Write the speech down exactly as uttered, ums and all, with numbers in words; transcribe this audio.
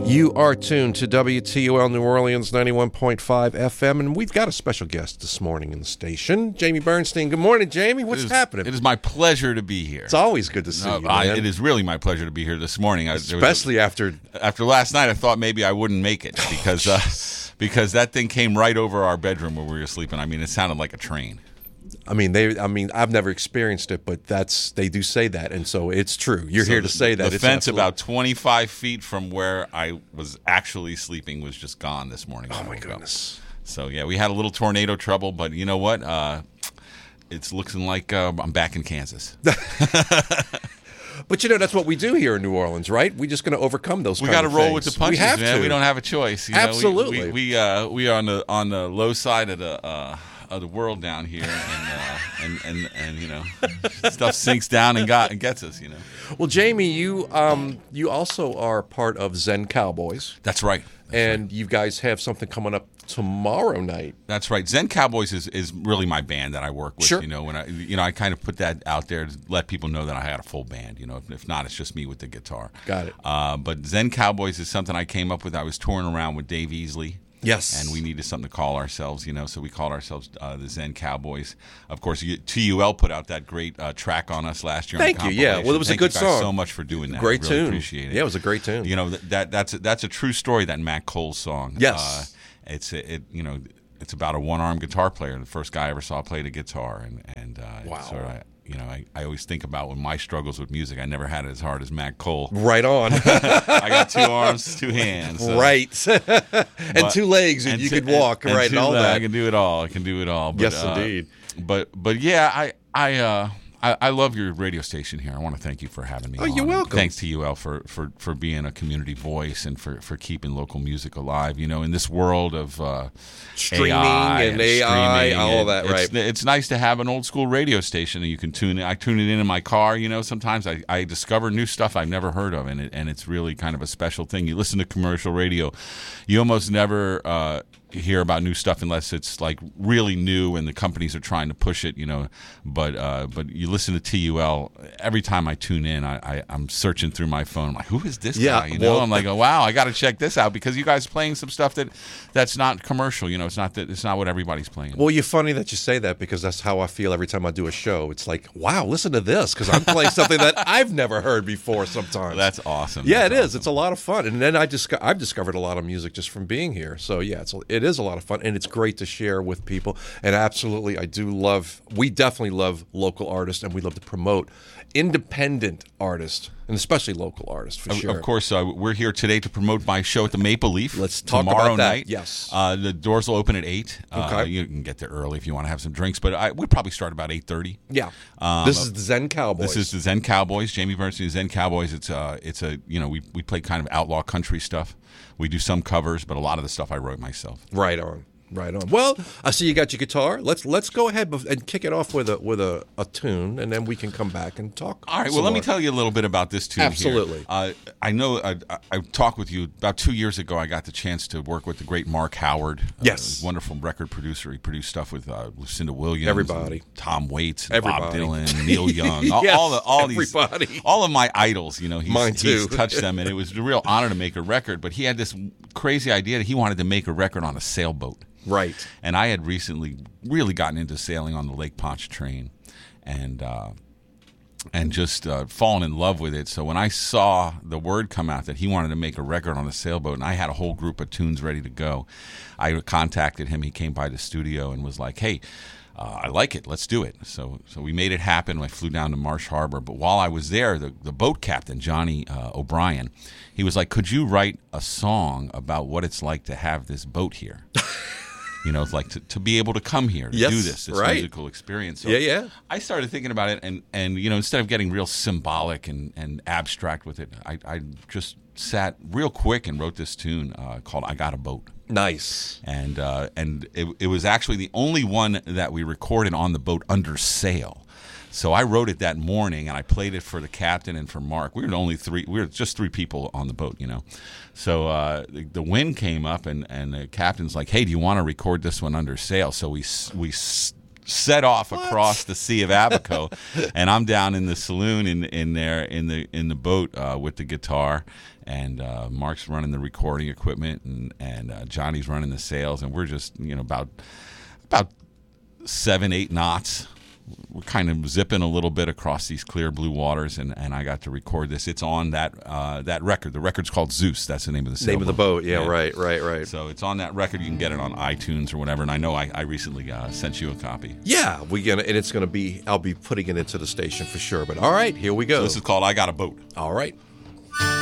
You are tuned to W T U L New Orleans ninety-one point five F M, and we've got a special guest this morning in the station, Jamie Bernstein. Good morning, Jamie. What's it is, happening? It is my pleasure to be here. It's always good to see no, you, I, man. It is really my pleasure to be here this morning. I, Especially a, after... After last night, I thought maybe I wouldn't make it because, uh, because that thing came right over our bedroom where we were sleeping. I mean, it sounded like a train. I mean, they. I mean, I've never experienced it, but that's they do say that, and so it's true. You're so here to the, say that. The it's fence absolute... about twenty-five feet from where I was actually sleeping was just gone this morning. Oh, my goodness. So, yeah, we had a little tornado trouble, but you know what? Uh, it's looking like uh, I'm back in Kansas. But, you know, that's what we do here in New Orleans, right? We're just going to overcome those We got to roll with the punches, we have man. To. We don't have a choice. You Absolutely. Know, we we, we, uh, we are on the, on the low side of the... Uh, of the world down here, and uh, and, and and you know, stuff sinks down and got and gets us, you know. Well, Jamie, you um you also are part of Zen Cowboys. That's right. That's and right. you guys have something coming up tomorrow night. That's right. Zen Cowboys is, is really my band that I work with. Sure. You know, when I you know I kind of put that out there to let people know that I had a full band. You know, if, if not, it's just me with the guitar. Got it. Uh, but Zen Cowboys is something I came up with. I was touring around with Dave Easley. Yes. And we needed something to call ourselves, you know, so we called ourselves uh, the Zen Cowboys. Of course, T U L put out that great uh, track on us last year. Thank on you. Yeah, well, it was Thank a good you guys song. so much for doing that. Great really tune. Appreciate it. Yeah, it was a great tune. You know, that, that that's a, that's a true story. That Matt Cole song. Yes. Uh, it's it you know it's about a one-armed guitar player. The first guy I ever saw play the guitar, and and uh, wow. So I, you know, I, I always think about when my struggles with music. I never had it as hard as Matt Cole. Right on. I got two arms, two hands. So. Right. and But, two legs, and, and you two, could walk, and, right, and, and all legs. that. I can do it all. I can do it all. But, yes, uh, indeed. But but yeah, I I uh I, I love your radio station here. I want to thank you for having me. Oh, on. you're welcome. Thanks to U L for, for, for being a community voice and for, for keeping local music alive. You know, in this world of uh, streaming A I and, and A I, all of that, it's, right? It's nice to have an old school radio station that you can tune in. I tune it in in my car. You know, sometimes I, I discover new stuff I've never heard of, and it, and it's really kind of a special thing. You listen to commercial radio, you almost never uh, hear about new stuff unless it's like really new and the companies are trying to push it. You know, but uh, but you listen to T U L. Every time I tune in, I, I I'm searching through my phone. I'm like, who is this yeah, guy? You know, well, I'm like, oh, wow, I got to check this out because you guys are playing some stuff that that's not commercial. You know, it's not that it's not what everybody's playing. Well, you're funny that you say that because that's how I feel every time I do a show. It's like, wow, listen to this because I'm playing something that I've never heard before. Sometimes that's awesome. Yeah, that's it is. awesome. It's a lot of fun, and then I disco- I've discovered a lot of music just from being here. So yeah, it's a, it is a lot of fun, and it's great to share with people. And absolutely, I do love. We definitely love local artists, and we love to promote independent artists, and especially local artists for of, sure. Of course, uh, we're here today to promote my show at the Maple Leaf. Let's talk tomorrow about that. night. Yes, uh, the doors will open at eight. Okay, uh, you can get there early if you want to have some drinks, but I, we'd probably start about eight thirty. Yeah, um, this is the Zen Cowboys. This is the Zen Cowboys. Jamie Bernstein, Zen Cowboys. It's uh, it's a you know we we play kind of outlaw country stuff. We do some covers, but a lot of the stuff I wrote myself. Right on. Right on. Well, I see you got your guitar. Let's let's go ahead and kick it off with a with a, a tune, and then we can come back and talk. All right. Well, let me tell you a little bit about this tune. Absolutely. Here. Uh, I know. I, I talked with you about two years ago. I got the chance to work with the great Mark Howard. Yes. Uh, wonderful record producer. He produced stuff with uh, Lucinda Williams, everybody, Tom Waits, and everybody. Bob Dylan, Neil Young, all, yes, all the all everybody. these, all of my idols. You know, he's, mine too. He's touched them, and it was a real honor to make a record. But he had this crazy idea that he wanted to make a record on a sailboat. Right. And I had recently really gotten into sailing on the Lake Pontchartrain and uh, and just uh, fallen in love with it. So when I saw the word come out that he wanted to make a record on a sailboat and I had a whole group of tunes ready to go, I contacted him. He came by the studio and was like, hey, uh, I like it. Let's do it. So so we made it happen. I flew down to Marsh Harbor. But while I was there, the, the boat captain, Johnny uh, O'Brien, he was like, could you write a song about what it's like to have this boat here? You know, it's like to, to be able to come here to yes, do this, this right. musical experience. So yeah, yeah. I started thinking about it, and, and you know, instead of getting real symbolic and, and abstract with it, I, I just sat real quick and wrote this tune uh, called "I Got a Boat." Nice. And uh, and it, it was actually the only one that we recorded on the boat under sail. So I wrote it that morning, and I played it for the captain and for Mark. We were the only three. We were just three people on the boat, you know. So uh, the, the wind came up, and, and the captain's like, "Hey, do you want to record this one under sail?" So we we set off across the Sea of Abaco, and I'm down in the saloon in in there in the in the boat uh, with the guitar, and uh, Mark's running the recording equipment, and and uh, Johnny's running the sails, and we're just you know about about seven eight knots. We're kind of zipping a little bit across these clear blue waters, and, and I got to record this. It's on that uh, that record. The record's called Zeus. That's the name of the Name of the sailboat. boat. Yeah, Yeah. right, right, right. So it's on that record. You can get it on iTunes or whatever. And I know I, I recently uh, sent you a copy. Yeah, we gonna and it's gonna be. I'll be putting it into the station for sure. But all right, here we go. So this is called I Got a Boat. All right.